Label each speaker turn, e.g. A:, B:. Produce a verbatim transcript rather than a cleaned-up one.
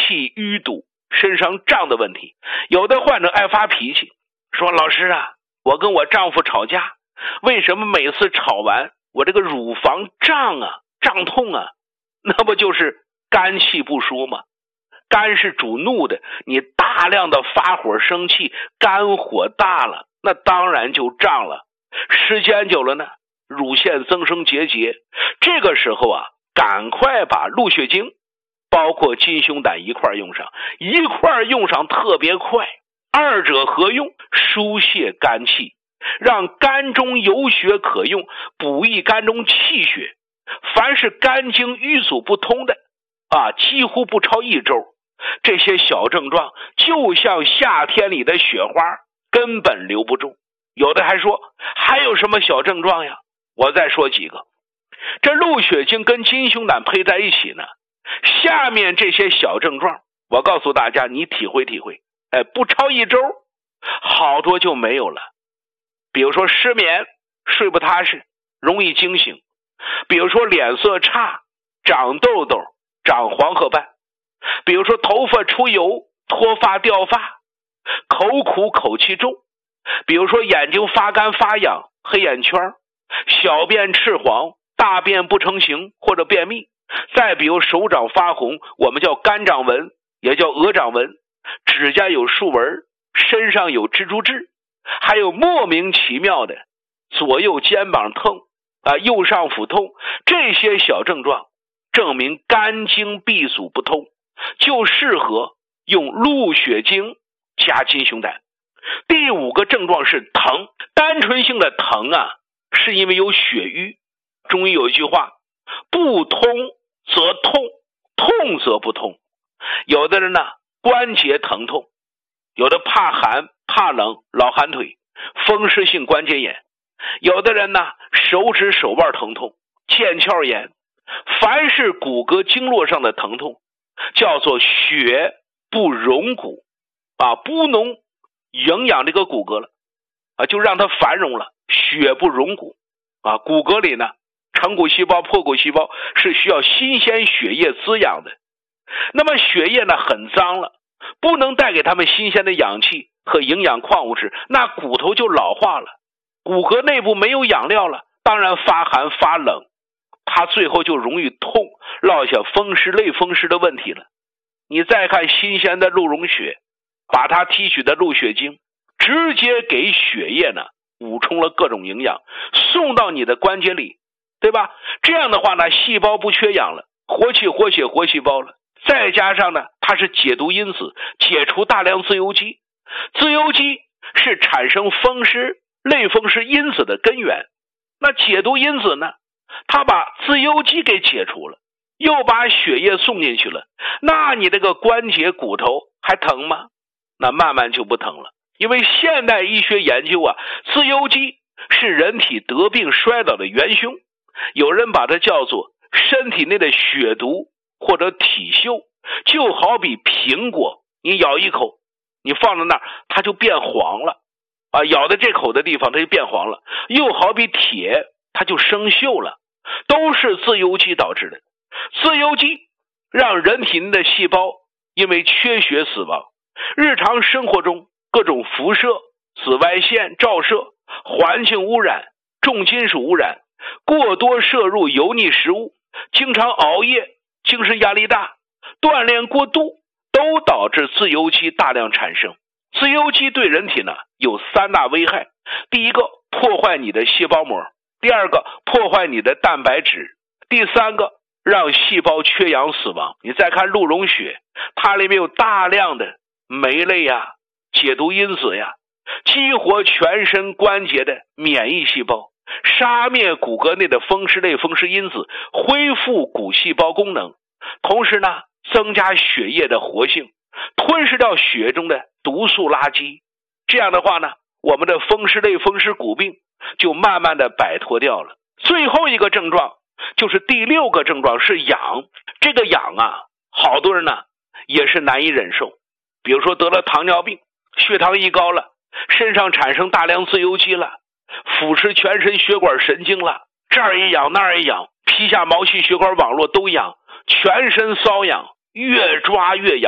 A: 气淤堵、身上胀的问题。有的患者爱发脾气，说老师啊，我跟我丈夫吵架，为什么每次吵完我这个乳房胀啊、胀痛啊？那不就是肝气不舒吗？肝是主怒的，你大量的发火生气，肝火大了，那当然就胀了。时间久了呢，乳腺增生结节，这个时候啊，赶快把鹿血精包括金胸胆一块用上，一块用上特别快，二者合用，疏泄肝气，让肝中有血可用，补益肝中气血。凡是肝经淤阻不通的啊，几乎不超一周。这些小症状就像夏天里的雪花，根本留不住。有的还说还有什么小症状呀？我再说几个。这鹿血精跟金胸胆配在一起呢，下面这些小症状我告诉大家，你体会体会，哎，不超一周好多就没有了。比如说失眠，睡不踏实，容易惊醒；比如说脸色差，长痘痘，长黄褐斑；比如说头发出油，脱发掉发，口苦口气重；比如说眼睛发干发痒，黑眼圈，小便赤黄，大便不成形或者便秘；再比如手掌发红，我们叫肝掌纹，也叫鹅掌纹；指甲有竖纹，身上有蜘蛛痣；还有莫名其妙的左右肩膀痛啊，右上腹痛，这些小症状证明肝经闭阻不通，就适合用鹿血精加金胸胆。第五个症状是疼，单纯性的疼啊，是因为有血瘀。中医有一句话，不通则痛，痛则不通。有的人呢，关节疼痛，有的怕寒怕冷，老寒腿，风湿性关节炎；有的人呢，手指手腕疼痛，腱鞘炎。凡是骨骼经络上的疼痛，叫做血不容骨啊，不能营养这个骨骼了啊，就让它繁荣了，血不容骨啊。骨骼里呢，成骨细胞、破骨细胞是需要新鲜血液滋养的。那么血液呢很脏了，不能带给他们新鲜的氧气和营养矿物质，那骨头就老化了，骨骼内部没有养料了，当然发寒发冷，它最后就容易痛，落下风湿类风湿的问题了。你再看新鲜的鹿茸血，把它提取的鹿血精直接给血液呢补充了各种营养，送到你的关节里，对吧？这样的话呢，细胞不缺氧了，活气活血活细胞了。再加上呢，它是解毒因子，解除大量自由基。自由基是产生风湿类风湿因子的根源，那解毒因子呢，它把自由基给解除了，又把血液送进去了，那你这个关节骨头还疼吗？那慢慢就不疼了。因为现代医学研究啊，自由基是人体得病衰老的元凶，有人把它叫做身体内的血毒或者体锈。就好比苹果，你咬一口，你放在那儿它就变黄了啊，咬的这口的地方它就变黄了。又好比铁，它就生锈了，都是自由基导致的。自由基让人体内的细胞因为缺血死亡。日常生活中各种辐射、紫外线照射、环境污染、重金属污染、过多摄入油腻食物、经常熬夜、精神压力大、锻炼过度，都导致自由基大量产生。自由基对人体呢有三大危害：第一个，破坏你的细胞膜；第二个，破坏你的蛋白质；第三个，让细胞缺氧死亡。你再看鹿茸血，它里面有大量的酶类呀、解毒因子呀，激活全身关节的免疫细胞，杀灭骨骼内的风湿类风湿因子，恢复骨细胞功能，同时呢增加血液的活性，吞噬掉血中的毒素垃圾。这样的话呢，我们的风湿类风湿骨病就慢慢的摆脱掉了。最后一个症状就是第六个症状是痒。这个痒啊，好多人呢也是难以忍受。比如说得了糖尿病，血糖一高了，身上产生大量自由基了，腐蚀全身血管神经了，这儿一痒那儿一痒，皮下毛细血管网络都痒，全身瘙痒，越抓越痒。